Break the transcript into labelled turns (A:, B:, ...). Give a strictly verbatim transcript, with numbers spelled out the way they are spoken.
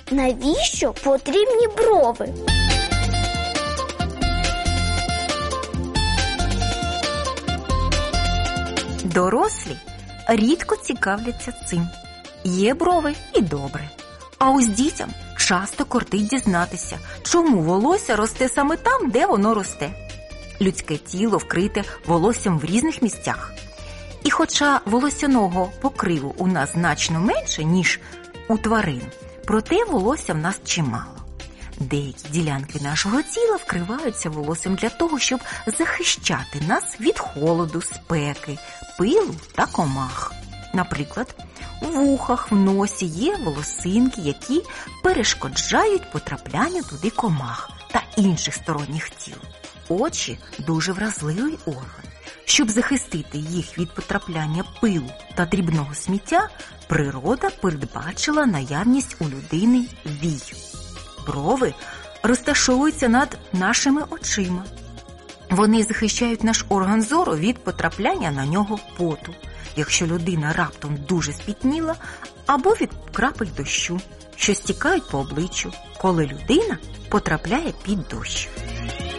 A: Навіщо потрібні брови?
B: Дорослі рідко цікавляться цим. Є брови і добре. А ось дітям часто кортить дізнатися, чому волосся росте саме там, де воно росте. Людське тіло вкрите волоссям в різних місцях. І хоча волосяного покриву у нас значно менше, ніж у тварин, проте волосся в нас чимало. Деякі ділянки нашого тіла вкриваються волоссям для того, щоб захищати нас від холоду, спеки, пилу та комах. Наприклад, у вухах, в носі є волосинки, які перешкоджають потраплянню туди комах та інших сторонніх тіл. Очі – дуже вразливий орган. Щоб захистити їх від потрапляння пилу та дрібного сміття, природа передбачила наявність у людини вій. Брови розташовуються над нашими очима. Вони захищають наш орган зору від потрапляння на нього поту, якщо людина раптом дуже спітніла, або від крапель дощу, що стікають по обличчю, коли людина потрапляє під дощ.